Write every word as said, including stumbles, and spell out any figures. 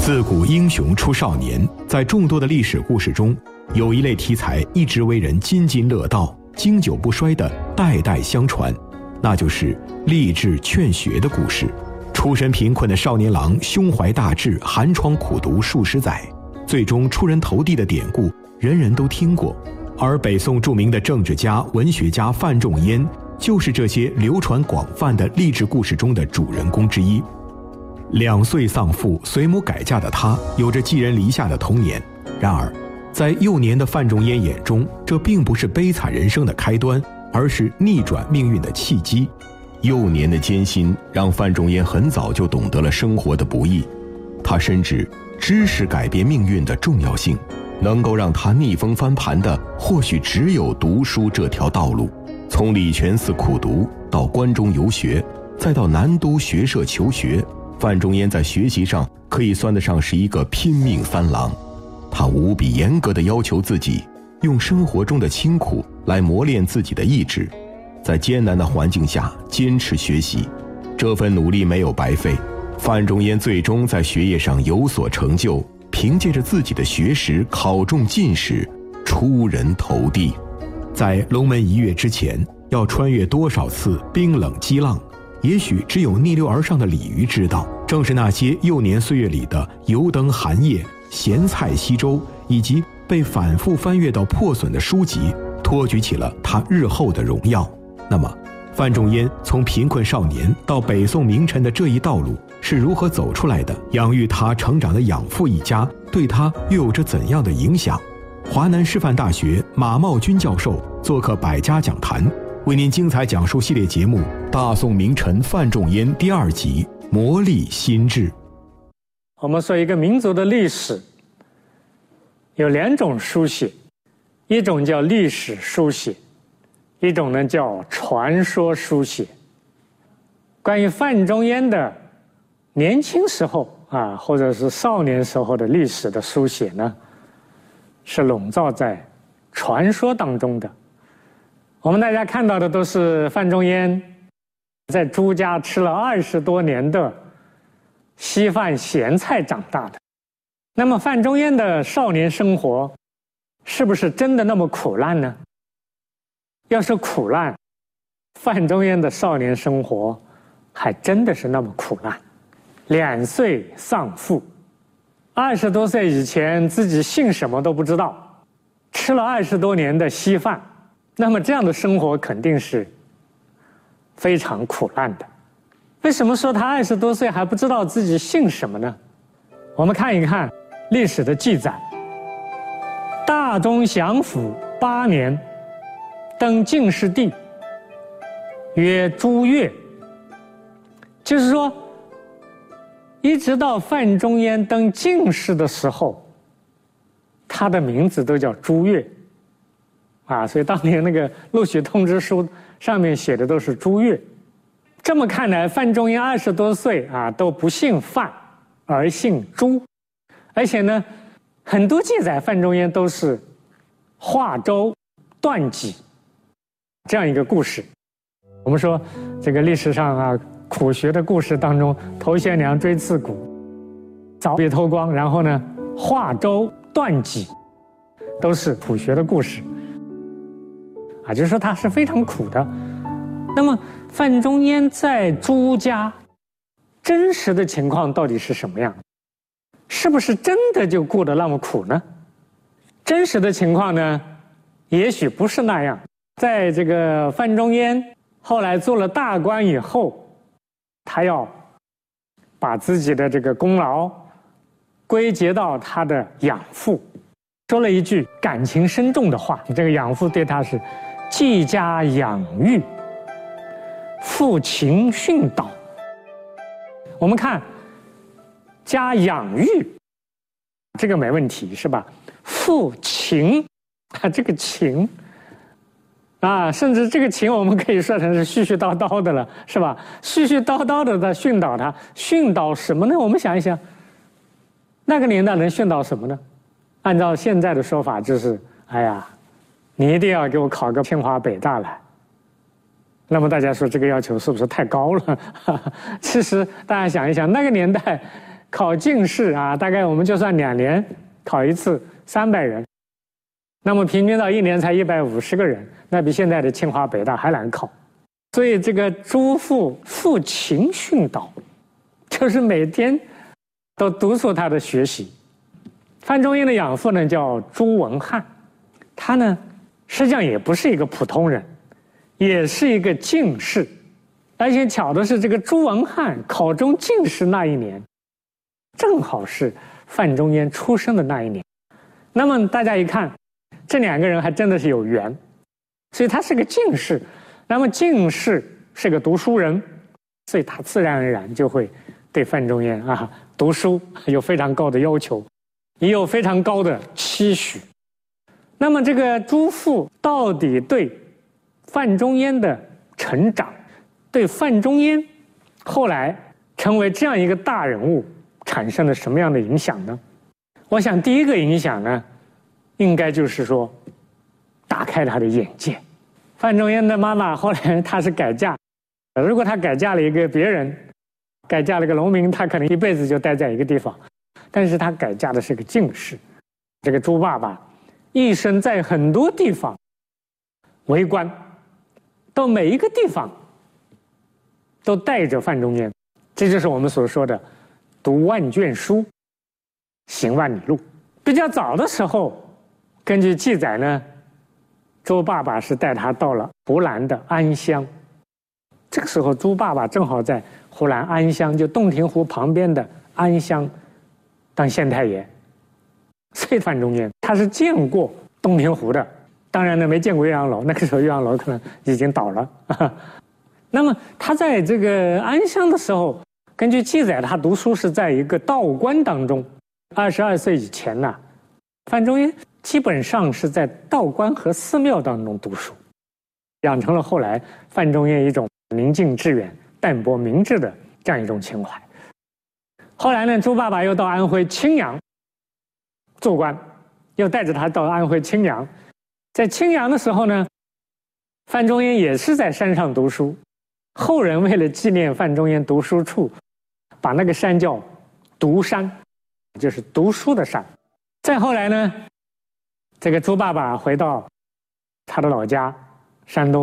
自古英雄出少年，在众多的历史故事中，有一类题材一直为人津津乐道、经久不衰的代代相传，那就是励志劝学的故事。出身贫困的少年郎胸怀大志，寒窗苦读数十载，最终出人头地的典故，人人都听过。而北宋著名的政治家、文学家范仲淹，就是这些流传广泛的励志故事中的主人公之一。两岁丧父，随母改嫁的他，有着寄人篱下的童年。然而，在幼年的范仲淹眼中，这并不是悲惨人生的开端，而是逆转命运的契机。幼年的艰辛让范仲淹很早就懂得了生活的不易，他深知知识改变命运的重要性，能够让他逆风翻盘的，或许只有读书这条道路。从礼泉寺苦读到关中游学，再到南都学社求学，范仲淹在学习上可以算得上是一个拼命三郎。他无比严格地要求自己，用生活中的清苦来磨练自己的意志，在艰难的环境下坚持学习，这份努力没有白费。范仲淹最终在学业上有所成就，凭借着自己的学识考中进士，出人头地。在龙门一跃之前，要穿越多少次冰冷激浪，也许只有逆流而上的鲤鱼知道。正是那些幼年岁月里的油灯寒夜、咸菜稀粥，以及被反复翻阅到破损的书籍，托举起了他日后的荣耀。那么，范仲淹从贫困少年到北宋名臣的这一道路是如何走出来的？养育他成长的养父一家对他又有着怎样的影响？华南师范大学马茂军教授做客百家讲坛，为您精彩讲述系列节目《大宋名臣范仲淹》第二集《磨砺心智》。 我们说一个民族的历史有两种书写，一种叫历史书写，一种呢叫传说书写。关于范仲淹的年轻时候啊，或者是少年时候的历史的书写呢，是笼罩在传说当中的。我们大家看到的都是范仲淹在朱家吃了二十多年的稀饭咸菜长大的。那么范仲淹的少年生活是不是真的那么苦难呢？要是苦难，范仲淹的少年生活还真的是那么苦难。两岁丧父，二十多岁以前自己姓什么都不知道，吃了二十多年的稀饭，那么这样的生活肯定是非常苦难的。为什么说他二十多岁还不知道自己姓什么呢？我们看一看历史的记载。大中祥符八年，登进士第，曰朱越。就是说，一直到范仲淹登进士的时候，他的名字都叫朱越啊，所以当年那个录取通知书上面写的都是朱越。这么看来，范仲淹二十多岁啊都不姓范，而姓朱，而且呢，很多记载范仲淹都是化州断己这样一个故事。我们说这个历史上啊苦学的故事当中，头悬梁锥刺股，凿壁偷光，然后呢化州断己，都是苦学的故事啊，就是说他是非常苦的。那么范仲淹在朱家真实的情况到底是什么样？是不是真的就过得那么苦呢？真实的情况呢，也许不是那样。在这个范仲淹后来做了大官以后，他要把自己的这个功劳归结到他的养父，说了一句感情深重的话。这个养父对他是继家养育，父勤训导。我们看家养育这个没问题是吧？父勤啊，这个勤啊，甚至这个勤我们可以说成是絮絮叨叨的了，是吧？絮絮叨叨的在训导他，训导什么呢？我们想一想，那个年代能训导什么呢？按照现在的说法，就是哎呀，你一定要给我考个清华北大来。那么大家说这个要求是不是太高了？其实大家想一想，那个年代考进士啊，大概我们就算两年考一次三百人，那么平均到一年才一百五十个人，那比现在的清华北大还难考。所以这个朱父父勤训导，就是每天都督促他的学习。范仲淹的养父呢叫朱文翰，他呢实际上也不是一个普通人，也是一个进士。而且巧的是，这个朱文翰考中进士那一年，正好是范仲淹出生的那一年。那么大家一看，这两个人还真的是有缘，所以他是个进士。那么进士是个读书人，所以他自然而然就会对范仲淹啊读书有非常高的要求，也有非常高的期许。那么这个朱父到底对范仲淹的成长，对范仲淹后来成为这样一个大人物产生了什么样的影响呢？我想第一个影响呢，应该就是说打开他的眼界。范仲淹的妈妈后来她是改嫁，如果她改嫁了一个别人，改嫁了个农民，她可能一辈子就待在一个地方，但是她改嫁的是个进士。这个朱爸爸一生在很多地方为官，到每一个地方都带着范仲淹，这就是我们所说的读万卷书，行万里路。比较早的时候，根据记载呢，朱爸爸是带他到了湖南的安乡。这个时候朱爸爸正好在湖南安乡，就洞庭湖旁边的安乡当县太爷。所以范仲淹他是见过洞庭湖的，当然呢没见过岳阳楼，那个时候岳阳楼可能已经倒了。那么他在这个安乡的时候，根据记载他读书是在一个道观当中。二十二岁以前呢、啊，范仲淹基本上是在道观和寺庙当中读书，养成了后来范仲淹一种宁静致远、淡泊明志的这样一种情怀。后来呢，朱爸爸又到安徽青阳做官，又带着他到安徽青阳。在青阳的时候呢，范仲淹也是在山上读书。后人为了纪念范仲淹读书处，把那个山叫读山，就是读书的山。再后来呢，这个朱爸爸回到他的老家山东